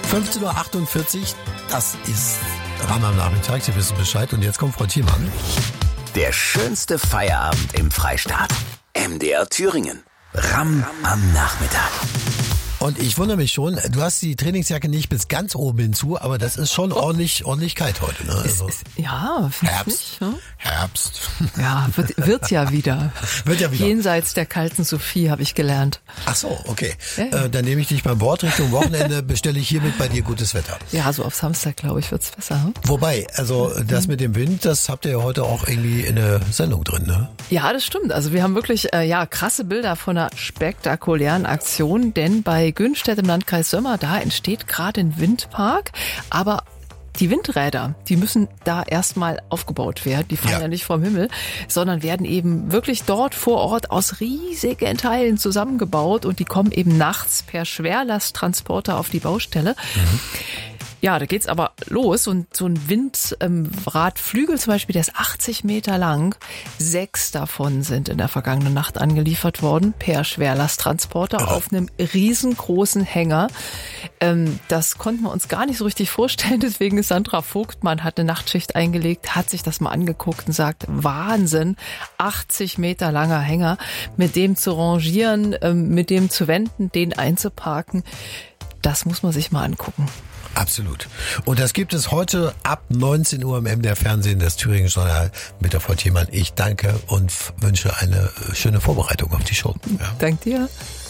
15.48 Uhr, das ist Ram am Nachmittag, Sie wissen Bescheid. Und jetzt kommt Frau Thiemann. Der schönste Feierabend im Freistaat. MDR Thüringen. Ram am Nachmittag. Und ich wundere mich schon, du hast die Trainingsjacke nicht bis ganz oben hinzu, aber das ist schon ordentlich kalt heute. Ne? Also Ja, Herbst. nicht, ne? Herbst. Ja, wird ja wieder. Wird ja wieder. Jenseits der kalten Sophie, habe ich gelernt. Ach so, okay. Ja. Dann nehme ich dich beim Wort. Richtung Wochenende bestelle ich hiermit bei dir gutes Wetter. Ja, so auf Samstag, glaube ich, wird's besser. Hm? Wobei, also das mit dem Wind, das habt ihr ja heute auch irgendwie in der Sendung drin, ne? Ja, das stimmt. Also wir haben wirklich krasse Bilder von einer spektakulären Aktion, denn bei Günstedt im Landkreis Sömmer, da entsteht gerade ein Windpark, aber die Windräder, die müssen da erstmal aufgebaut werden. Die fallen ja nicht vom Himmel, sondern werden eben wirklich dort vor Ort aus riesigen Teilen zusammengebaut und die kommen eben nachts per Schwerlasttransporter auf die Baustelle. Ja, da geht's aber los und so ein Windradflügel zum Beispiel, der ist 80 Meter lang. 6 davon sind in der vergangenen Nacht angeliefert worden per Schwerlasttransporter auf einem riesengroßen Hänger. Das konnten wir uns gar nicht so richtig vorstellen, deswegen ist Sandra Vogtmann, hat eine Nachtschicht eingelegt, hat sich das mal angeguckt und sagt, Wahnsinn, 80 Meter langer Hänger, mit dem zu rangieren, mit dem zu wenden, den einzuparken, das muss man sich mal angucken. Absolut. Und das gibt es heute ab 19 Uhr im MDR Fernsehen, das Thüringen Journal mit der Frau Thiemann. Ich danke und wünsche eine schöne Vorbereitung auf die Show. Ja. Dank dir.